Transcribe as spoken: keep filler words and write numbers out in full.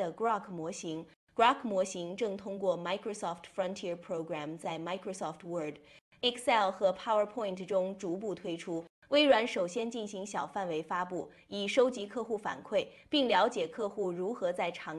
的 Grok 模型。Grok 模型正通过 Microsoft Frontier Program 在 Microsoft Word、Excel 和 PowerPoint 中逐步推出。微软首先进行小范围发布，以收集客户反馈，并了解客户如何在长